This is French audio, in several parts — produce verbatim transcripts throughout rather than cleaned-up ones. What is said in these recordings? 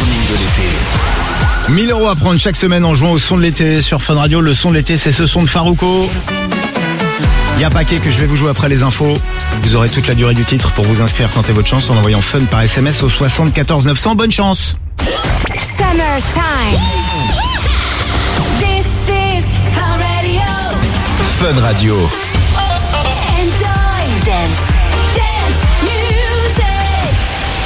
morning de l'été. mille euros à prendre chaque semaine en jouant au son de l'été sur Fun Radio. Le son de l'été, c'est ce son de Farouko. Il y a un paquet que je vais vous jouer après les infos. Vous aurez toute la durée du titre pour vous inscrire. Tentez votre chance en envoyant Fun par S M S au soixante-quatorze neuf cents. Bonne chance. Summertime. This is Fun Radio. Fun Radio. Enjoy. Dance. Dance music.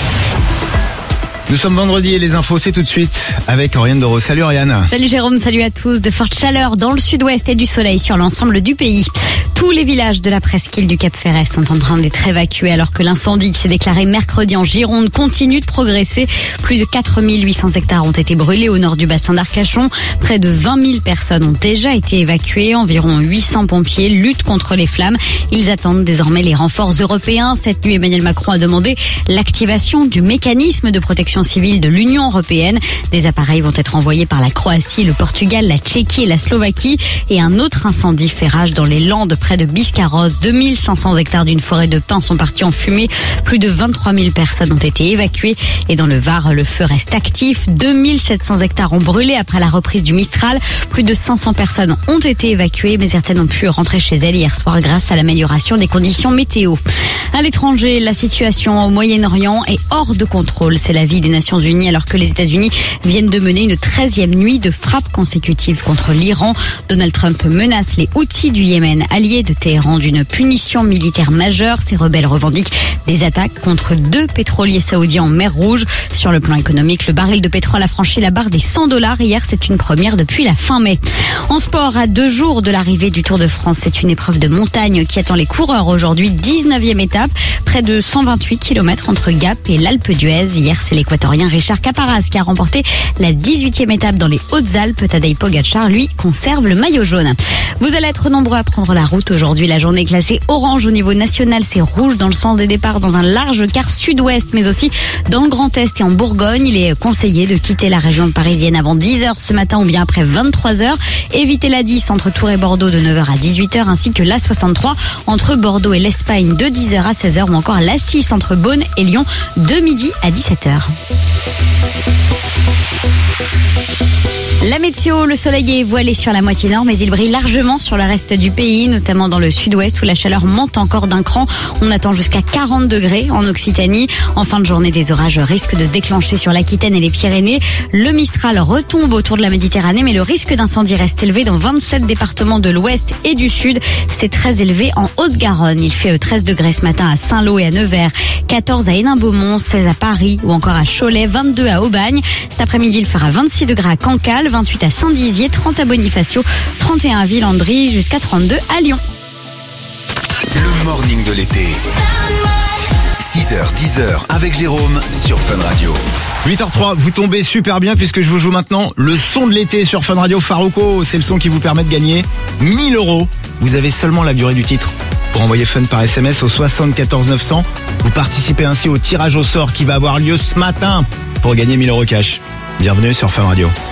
Nous sommes vendredi et les infos, c'est tout de suite avec Oriane Doro. Salut Oriane. Salut Jérôme, salut à tous. De fortes chaleurs dans le sud-ouest et du soleil sur l'ensemble du pays. Tous les villages de la presqu'île du Cap Ferret sont en train d'être évacués alors que l'incendie qui s'est déclaré mercredi en Gironde continue de progresser. Plus de quatre mille huit cents hectares ont été brûlés au nord du bassin d'Arcachon. Près de vingt mille personnes ont déjà été évacuées. Environ huit cents pompiers luttent contre les flammes. Ils attendent désormais les renforts européens. Cette nuit, Emmanuel Macron a demandé l'activation du mécanisme de protection civile de l'Union européenne. Des appareils vont être envoyés par la Croatie, le Portugal, la Tchéquie et la Slovaquie. Et un autre incendie fait rage dans les Landes près de Biscarrosse. deux mille cinq cents hectares d'une forêt de pins sont partis en fumée. Plus de vingt-trois mille personnes ont été évacuées. Et dans le Var, le feu reste actif. deux mille sept cents hectares ont brûlé après la reprise du Mistral. Plus de cinq cents personnes ont été évacuées, mais certaines ont pu rentrer chez elles hier soir grâce à l'amélioration des conditions météo. À l'étranger, la situation au Moyen-Orient est hors de contrôle. C'est l'avis des Nations Unies alors que les États-Unis viennent de mener une treizième nuit de frappes consécutives contre l'Iran. Donald Trump menace les Houthis du Yémen, alliés de Téhéran, d'une punition militaire majeure. Ces rebelles revendiquent des attaques contre deux pétroliers saoudiens en mer Rouge. Sur le plan économique, le baril de pétrole a franchi la barre des cent dollars. Hier, c'est une première depuis la fin mai. En sport, à deux jours de l'arrivée du Tour de France, c'est une épreuve de montagne qui attend les coureurs aujourd'hui. dix-neuvième étape, près de cent vingt-huit kilomètres entre Gap et l'Alpe d'Huez. Hier, c'est l'équatorien Richard Caparaz qui a remporté la dix-huitième étape dans les Hautes-Alpes. Tadej Pogacar, lui, conserve le maillot jaune. Vous allez être nombreux à prendre la route aujourd'hui. La journée est classée orange au niveau national. C'est rouge dans le sens des départs dans un large quart sud-ouest, mais aussi dans le Grand Est et en Bourgogne. Il est conseillé de quitter la région parisienne avant dix heures ce matin ou bien après vingt-trois heures. Évitez la dix entre Tours et Bordeaux de neuf heures à dix-huit heures, ainsi que l'A soixante-trois entre Bordeaux et l'Espagne de dix heures à seize heures, ou encore l'A six entre Beaune et Lyon de midi à dix-sept heures. La météo, le soleil est voilé sur la moitié nord, mais il brille largement sur le reste du pays, notamment dans le sud-ouest où la chaleur monte encore d'un cran. On attend jusqu'à quarante degrés en Occitanie. En fin de journée, des orages risquent de se déclencher sur l'Aquitaine et les Pyrénées. Le Mistral retombe autour de la Méditerranée, mais le risque d'incendie reste élevé dans vingt-sept départements de l'ouest et du sud. C'est très élevé en Haute-Garonne. Il fait treize degrés ce matin à Saint-Lô et à Nevers, quatorze à Hénin-Beaumont, seize à Paris ou encore à Cholet, vingt-deux à Aubagne. Cet après-midi, il fera vingt-six degrés à Cancale, vingt-huit à Saint-Dizier, trente à Bonifacio, trente et un à Villandry, jusqu'à trente-deux à Lyon. Le morning de l'été. six heures dix heures avec Jérôme sur Fun Radio. huit heures trois, vous tombez super bien puisque je vous joue maintenant le son de l'été sur Fun Radio. Farouko, c'est le son qui vous permet de gagner mille euros. Vous avez seulement la durée du titre pour envoyer Fun par S M S au soixante-quatorze neuf cents. Vous participez ainsi au tirage au sort qui va avoir lieu ce matin pour gagner mille euros cash. Bienvenue sur Fun Radio.